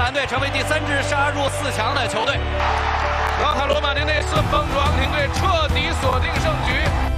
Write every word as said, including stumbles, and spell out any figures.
兰队成为第三支杀入四强的球队。 老塔罗马尼内斯帮助昂廷队彻底锁定胜局。